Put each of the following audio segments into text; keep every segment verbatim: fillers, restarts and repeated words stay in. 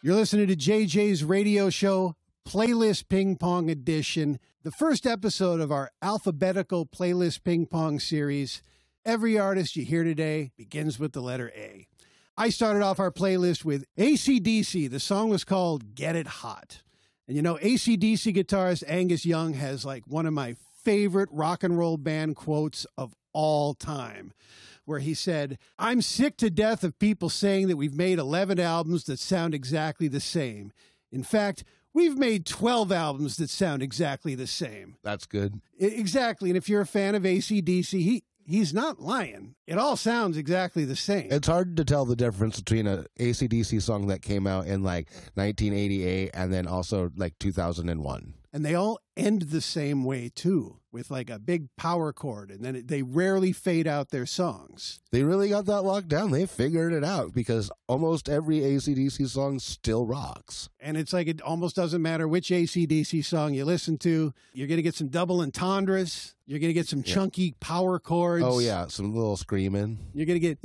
You're listening to J J's radio show, Playlist Ping Pong Edition, the first episode of our alphabetical Playlist Ping Pong series. Every artist you hear today begins with the letter A. I started off our playlist with A C D C. The song was called Get It Hot. And you know, A C D C guitarist Angus Young has like one of my favorite rock and roll band quotes of all time, where he said, "I'm sick to death of people saying that we've made eleven albums that sound exactly the same. In fact, we've made twelve albums that sound exactly the same." That's good. I- exactly. And if you're a fan of A C D C, he, he's not lying. It all sounds exactly the same. It's hard to tell the difference between a A C D C song that came out in like nineteen eighty-eight and then also like two thousand one. And they all end the same way, too, with like a big power chord. And then it, they rarely fade out their songs. They really got that locked down. They figured it out because almost every A C D C song still rocks. And it's like it almost doesn't matter which A C D C song you listen to. You're going to get some double entendres. You're going to get some Yeah. chunky power chords. Oh, yeah. Some little screaming. You're going to get...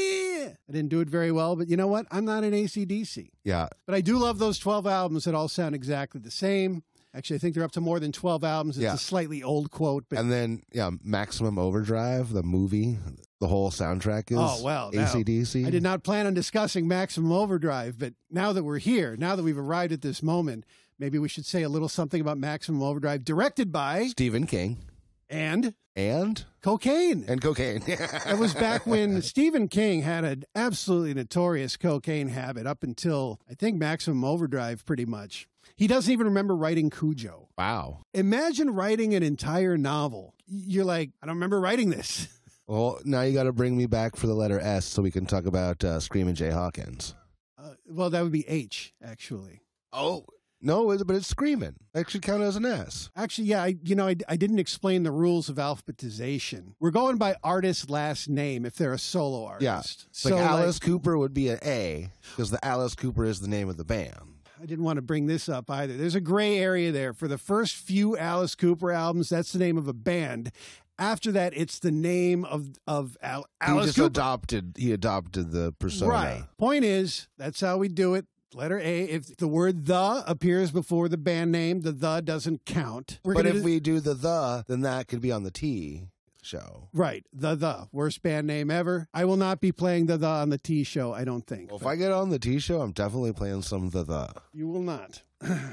I didn't do it very well, but you know what? I'm not an A C D C. Yeah. But I do love those twelve albums that all sound exactly the same. Actually, I think they're up to more than twelve albums. It's Yeah. a slightly old quote. But And then, yeah, Maximum Overdrive, the movie, the whole soundtrack is Oh, well, now, A C D C. I did not plan on discussing Maximum Overdrive, but now that we're here, now that we've arrived at this moment, maybe we should say a little something about Maximum Overdrive, directed by Stephen King. and And? Cocaine. And cocaine. That was back when Stephen King had an absolutely notorious cocaine habit up until, I think, Maximum Overdrive, pretty much. He doesn't even remember writing Cujo. Wow. Imagine writing an entire novel. You're like, I don't remember writing this. Well, now you got to bring me back for the letter S so we can talk about uh, Screamin' Jay Hawkins. Uh, well, that would be H, actually. Oh. No, it- but it's Screamin'. That should count as an S. Actually, yeah, I, you know, I, I didn't explain the rules of alphabetization. We're going by artist last name if they're a solo artist. Yeah. So like Alice like, Cooper would be an A because the Alice Cooper is the name of the band. I didn't want to bring this up either. There's a gray area there. For the first few Alice Cooper albums, that's the name of a band. After that, it's the name of of Al- Alice he just Cooper. adopted. He adopted the persona. Right. Point is, that's how we do it. Letter A. If the word "the" appears before the band name, the "the" doesn't count. We're But gonna if do- we do the the, then that could be on the T show. right, the the worst band name ever. I will not be playing the the on the T show. I don't think. Well, if But I get on the T show, I'm definitely playing some the the. you will not.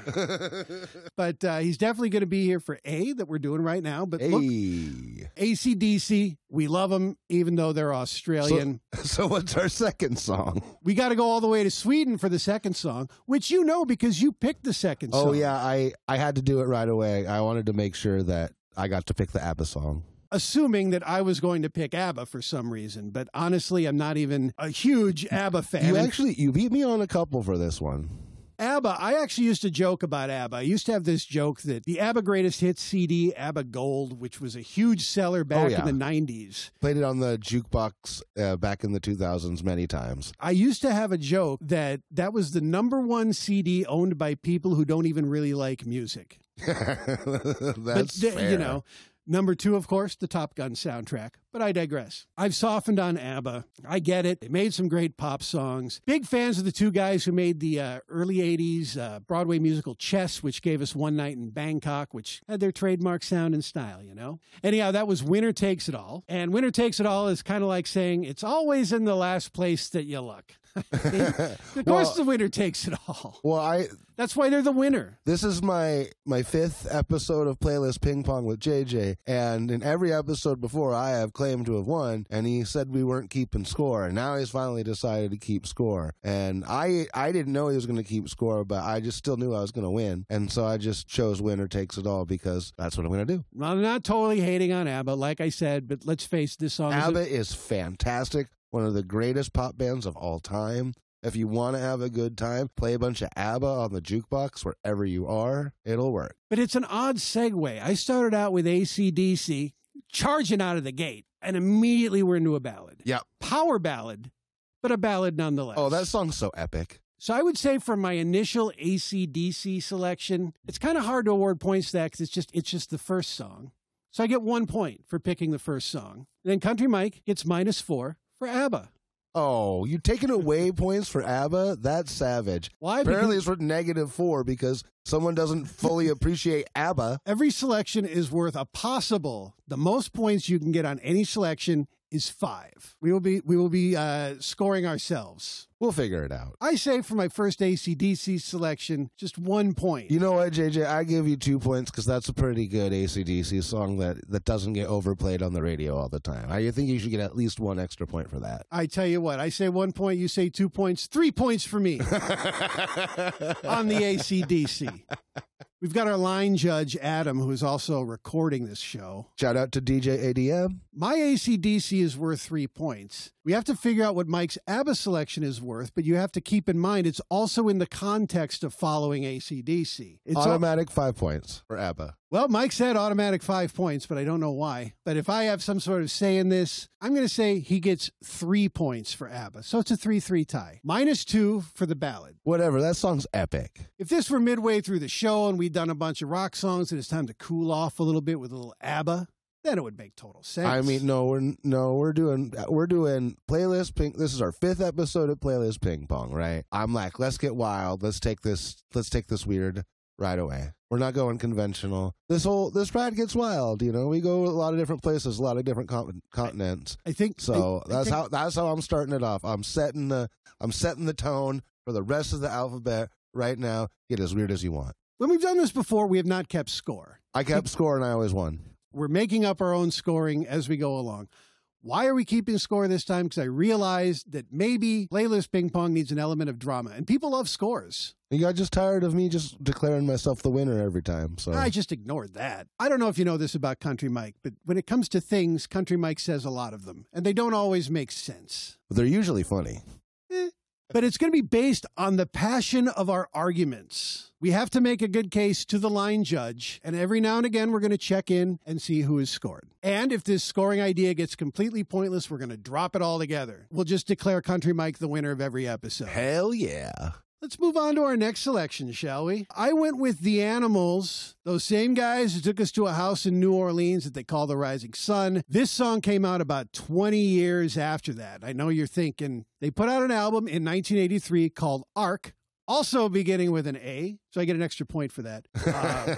But uh, he's definitely going to be here for A that we're doing right now. But look, Hey. A C D C, we love them, even though they're Australian. So, so what's our second song? We got to go all the way to Sweden for the second song, which you know because you picked the second song. Oh yeah, I I had to do it right away. I wanted to make sure that I got to pick the ABBA song. Assuming that I was going to pick ABBA for some reason. But honestly, I'm not even a huge ABBA fan. You And actually you beat me on a couple for this one. ABBA, I actually used to joke about ABBA. I used to have this joke that the ABBA Greatest Hits C D, ABBA Gold, which was a huge seller back yeah. in the nineties. Played it on the jukebox uh, back in the two thousands many times. I used to have a joke that that was the number one C D owned by people who don't even really like music. That's but, th- fair. you know, number two, of course, the Top Gun soundtrack. But I digress. I've softened on ABBA. I get it. They made some great pop songs. Big fans of the two guys who made the uh, early eighties uh, Broadway musical Chess, which gave us One Night in Bangkok, which had their trademark sound and style, you know? Anyhow, that was Winner Takes It All. And Winner Takes It All is kind of like saying it's always in the last place that you look. Of course, Well- the winner takes it all. Well, I That's why they're the winner. this is my my fifth episode of Playlist Ping Pong with J J, and in every episode before, I have claimed to have won, and he said we weren't keeping score, and now he's finally decided to keep score, and I I didn't know he was going to keep score, but I just still knew I was going to win, and so I just chose winner takes it all because that's what I'm going to do. Well, I'm not totally hating on ABBA, like I said, but let's face this song. is a- ABBA is fantastic, one of the greatest pop bands of all time. If you want to have a good time, play a bunch of ABBA on the jukebox wherever you are. It'll work. but it's an odd segue. I started out with A C D C, charging out of the gate, and immediately we're into a ballad. Yep. Power ballad, but a ballad nonetheless. Oh, that song's so epic. So I would say for my initial A C D C selection, it's kind of hard to award points to that because it's just, it's just the first song. So I get one point for picking the first song. Then Country Mike gets minus four for ABBA. Oh, you taking away points for ABBA? That's savage. Why? Apparently Because it's worth negative four because someone doesn't fully appreciate ABBA. every selection is worth a possible. The most points you can get on any selection is five. We will be we will be uh, scoring ourselves. We'll figure it out. I say for my first A C D C selection, just one point. You know what, J J? I give you two points because that's a pretty good A C D C song that, that doesn't get overplayed on the radio all the time. I think you should get at least one extra point for that. I tell you what, I say one point, you say two points, three points for me on the A C D C. We've got our line judge, Adam, who is also recording this show. Shout out to D J A D M. My A C D C is worth three points. We have to figure out what Mike's ABBA selection is worth, but you have to keep in mind it's also in the context of following A C D C. It's Automatic al- five points for ABBA. Well, Mike said automatic five points, but I don't know why. But if I have some sort of say in this, I'm going to say he gets three points for ABBA. So it's a three three tie. Minus two for the ballad. Whatever, that song's epic. If this were midway through the show and we'd done a bunch of rock songs and it's time to cool off a little bit with a little ABBA, then it would make total sense. I mean, no, we're no, we're doing we're doing playlist ping. This is our fifth episode of Playlist Ping Pong, right? I'm like, let's get wild. Let's take this. Let's take this weird right away. We're not going conventional. This whole this ride gets wild. You know, we go a lot of different places, a lot of different con- continents. I think so. I, that's I think, how that's how I'm starting it off. I'm setting the I'm setting the tone for the rest of the alphabet right now. Get as weird as you want. When we've done this before, we have not kept score. I kept score and I always won. We're making up our own scoring as we go along. Why are we keeping score this time? Because I realized that maybe Playlist Ping Pong needs an element of drama, and people love scores. You got just tired of me just declaring myself the winner every time. So I just ignored that. I don't know if you know this about Country Mike, but when it comes to things, Country Mike says a lot of them, and they don't always make sense. They're usually funny. Eh. But it's going to be based on the passion of our arguments. We have to make a good case to the line judge, and every now and again we're going to check in and see who has scored. And if this scoring idea gets completely pointless, we're going to drop it all together. We'll just declare Country Mike the winner of every episode. Hell yeah. Let's move on to our next selection, shall we? I went with The Animals, those same guys who took us to a house in New Orleans that they call the Rising Sun. This song came out about twenty years after that. I know you're thinking, they put out an album in nineteen eighty-three called Arc, also beginning with an A, so I get an extra point for that. Uh,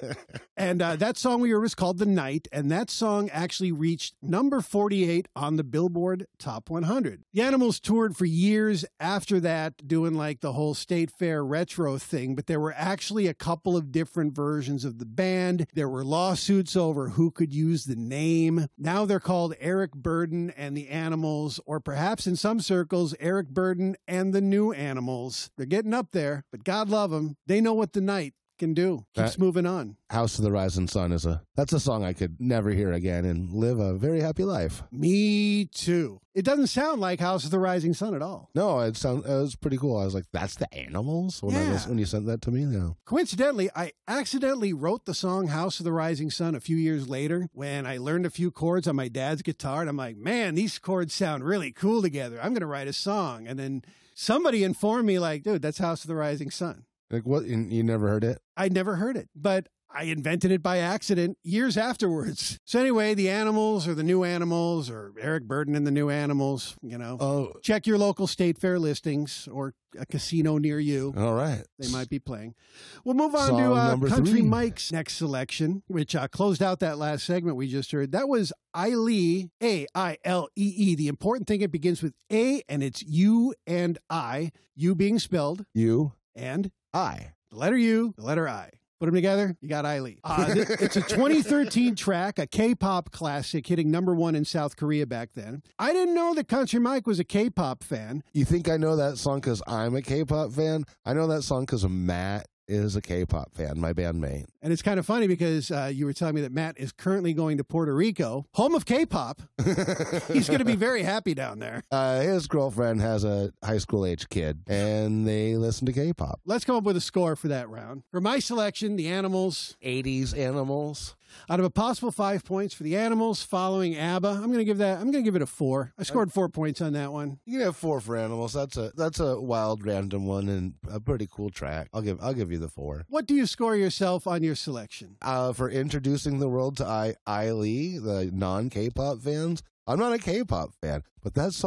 and uh, that song we heard was called The Night, and that song actually reached number forty-eight on the Billboard Top one hundred. The Animals toured for years after that, doing like the whole State Fair retro thing, but there were actually a couple of different versions of the band. There were lawsuits over who could use the name. Now they're called Eric Burdon and the Animals, or perhaps in some circles, Eric Burdon and the New Animals. They're getting up there, but God love them. They know what The Night can do. Keeps that, moving on. House of the Rising Sun is a that's a song I could never hear again and live a very happy life. Me too. It doesn't sound like House of the Rising Sun at all. No, it sounds it was pretty cool. I was like, that's the Animals when yeah. I was, when you sent that to me. Yeah. Coincidentally, I accidentally wrote the song House of the Rising Sun a few years later when I learned a few chords on my dad's guitar, and I'm like, man, these chords sound really cool together. I'm going to write a song. And then somebody informed me, like, dude, that's House of the Rising Sun. Like what? You, you never heard it? I'd never heard it, but I invented it by accident years afterwards. So anyway, the Animals or the New Animals or Eric Burdon and the New Animals, you know, oh, check your local State Fair listings or a casino near you. All right. They might be playing. We'll move on Song to uh, Country three. Mike's next selection, which uh, closed out that last segment we just heard. That was Ailee, A I L E E. The important thing, it begins with A, and it's you and I. You being spelled. You and I. The letter U, the letter I. Put them together, you got Ailee. Uh, th- it's a twenty thirteen track, a K-pop classic, hitting number one in South Korea back then. I didn't know that Country Mike was a K-pop fan. You think I know that song because I'm a K-pop fan? I know that song because Matt is a K-pop fan, my bandmate. And it's kind of funny because uh, you were telling me that Matt is currently going to Puerto Rico, home of K-pop. He's going to be very happy down there. Uh, his girlfriend has a high school age kid, and they listen to K-pop. Let's come up with a score for that round. For my selection, the Animals. eighties Animals. Out of a possible five points for the Animals, following ABBA, I'm going to give that. I'm going to give it a four. I scored four points on that one. You can have four for Animals. That's a that's a wild, random one and a pretty cool track. I'll give I'll give you the four. What do you score yourself on your selection? Uh, for introducing the world to I Ailee, the non K-pop fans. I'm not a K-pop fan, but that song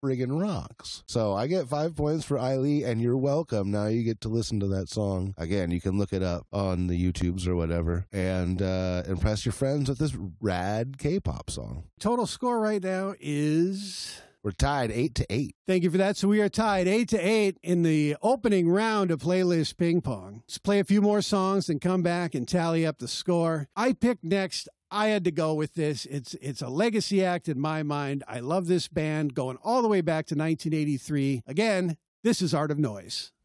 friggin' rocks. So I get five points for Eileen, and you're welcome. Now you get to listen to that song. Again, you can look it up on the YouTubes or whatever and uh, impress your friends with this rad K-pop song. Total score right now is... We're tied eight to eight. Thank you for that. So we are tied eight to eight in the opening round of Playlist Ping Pong. Let's play a few more songs and come back and tally up the score. I picked next. I had to go with this. It's it's a legacy act in my mind. I love this band going all the way back to nineteen eighty-three. Again, this is Art of Noise.